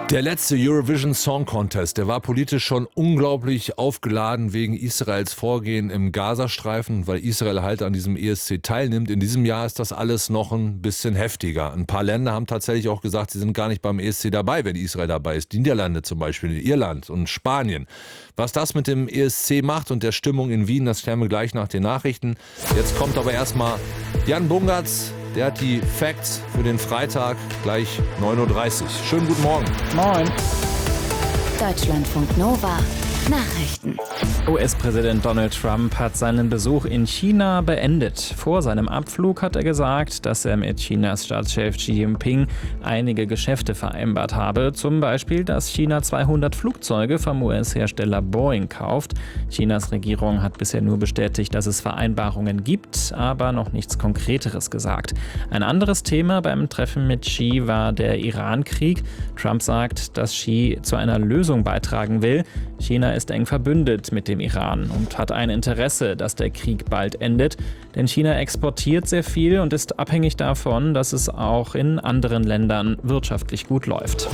Der letzte Eurovision Song Contest, der war politisch schon unglaublich aufgeladen wegen Israels Vorgehen im Gazastreifen, weil Israel halt an diesem ESC teilnimmt. In diesem Jahr ist das alles noch ein bisschen heftiger. Ein paar Länder haben tatsächlich auch gesagt, sie sind gar nicht beim ESC dabei, wenn Israel dabei ist. Die Niederlande zum Beispiel, Irland und Spanien. Was das mit dem ESC macht und der Stimmung in Wien, das klären wir gleich nach den Nachrichten. Jetzt kommt aber erstmal Jan Bungartz. Der hat die Facts für den Freitag, gleich 9.30 Uhr. Schönen guten Morgen. Moin. Deutschlandfunk Nova. Nachrichten. US-Präsident Donald Trump hat seinen Besuch in China beendet. Vor seinem Abflug hat er gesagt, dass er mit Chinas Staatschef Xi Jinping einige Geschäfte vereinbart habe. Zum Beispiel, dass China 200 Flugzeuge vom US-Hersteller Boeing kauft. Chinas Regierung hat bisher nur bestätigt, dass es Vereinbarungen gibt, aber noch nichts Konkreteres gesagt. Ein anderes Thema beim Treffen mit Xi war der Iran-Krieg. Trump sagt, dass Xi zu einer Lösung beitragen will. China ist eng verbündet mit dem Iran und hat ein Interesse, dass der Krieg bald endet. Denn China exportiert sehr viel und ist abhängig davon, dass es auch in anderen Ländern wirtschaftlich gut läuft.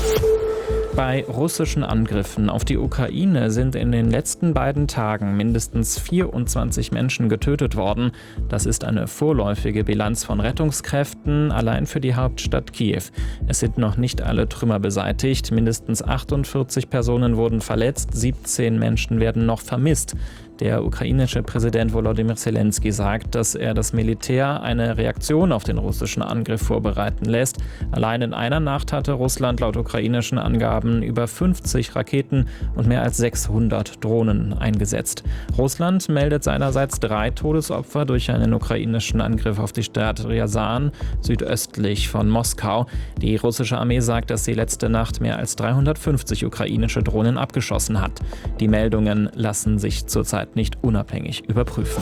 Bei russischen Angriffen auf die Ukraine sind in den letzten beiden Tagen mindestens 24 Menschen getötet worden. Das ist eine vorläufige Bilanz von Rettungskräften allein für die Hauptstadt Kiew. Es sind noch nicht alle Trümmer beseitigt. Mindestens 48 Personen wurden verletzt, 17 Menschen werden noch vermisst. Der ukrainische Präsident Volodymyr Zelensky sagt, dass er das Militär eine Reaktion auf den russischen Angriff vorbereiten lässt. Allein in einer Nacht hatte Russland laut ukrainischen Angaben über 50 Raketen und mehr als 600 Drohnen eingesetzt. Russland meldet seinerseits 3 Todesopfer durch einen ukrainischen Angriff auf die Stadt Ryazan, südöstlich von Moskau. Die russische Armee sagt, dass sie letzte Nacht mehr als 350 ukrainische Drohnen abgeschossen hat. Die Meldungen lassen sich zurzeit nicht unabhängig überprüfen.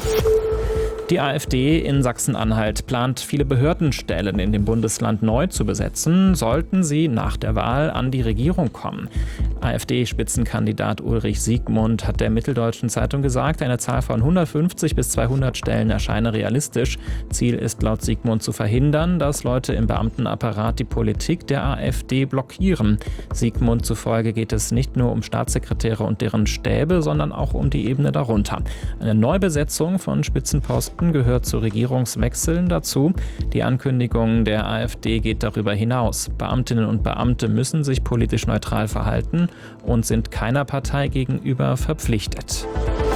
Die AfD in Sachsen-Anhalt plant, viele Behördenstellen in dem Bundesland neu zu besetzen, sollten sie nach der Wahl an die Regierung kommen. AfD-Spitzenkandidat Ulrich Siegmund hat der Mitteldeutschen Zeitung gesagt, eine Zahl von 150 bis 200 Stellen erscheine realistisch. Ziel ist laut Siegmund zu verhindern, dass Leute im Beamtenapparat die Politik der AfD blockieren. Siegmund zufolge geht es nicht nur um Staatssekretäre und deren Stäbe, sondern auch um die Ebene darunter. Eine Neubesetzung von Spitzenposten gehört zu Regierungswechseln dazu. Die Ankündigung der AfD geht darüber hinaus. Beamtinnen und Beamte müssen sich politisch neutral verhalten und sind keiner Partei gegenüber verpflichtet.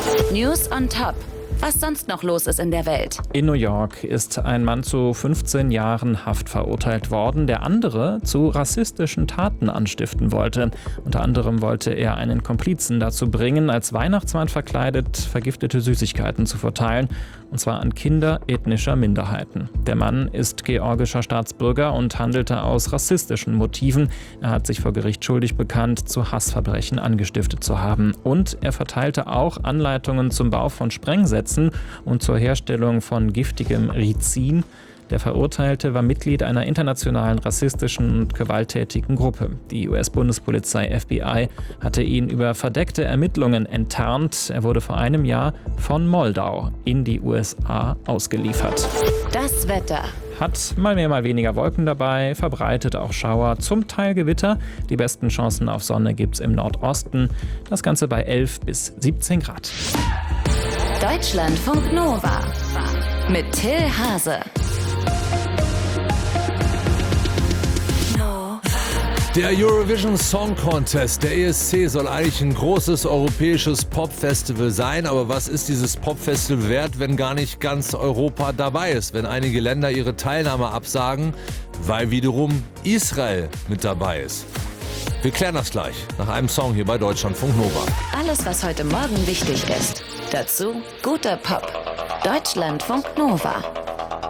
News on Top. Was sonst noch los ist in der Welt. In New York ist ein Mann zu 15 Jahren Haft verurteilt worden, der andere zu rassistischen Taten anstiften wollte. Unter anderem wollte er einen Komplizen dazu bringen, als Weihnachtsmann verkleidet vergiftete Süßigkeiten zu verteilen, und zwar an Kinder ethnischer Minderheiten. Der Mann ist georgischer Staatsbürger und handelte aus rassistischen Motiven. Er hat sich vor Gericht schuldig bekannt, zu Hassverbrechen angestiftet zu haben. Und er verteilte auch Anleitungen zum Bau von Sprengsätzen und zur Herstellung von giftigem Rizin. Der Verurteilte war Mitglied einer internationalen rassistischen und gewalttätigen Gruppe. Die US-Bundespolizei FBI hatte ihn über verdeckte Ermittlungen enttarnt. Er wurde vor einem Jahr von Moldau in die USA ausgeliefert. Das Wetter. Hat mal mehr, mal weniger Wolken dabei, verbreitet auch Schauer, zum Teil Gewitter. Die besten Chancen auf Sonne gibt's im Nordosten. Das Ganze bei 11 bis 17 Grad. Deutschlandfunk Nova mit Till Hase. Der Eurovision Song Contest, der ESC, soll eigentlich ein großes europäisches Popfestival sein. Aber was ist dieses Popfestival wert, wenn gar nicht ganz Europa dabei ist? Wenn einige Länder ihre Teilnahme absagen, weil wiederum Israel mit dabei ist. Wir klären das gleich nach einem Song hier bei Deutschlandfunk Nova. Alles, was heute Morgen wichtig ist. Dazu guter Pop. Deutschlandfunk Nova.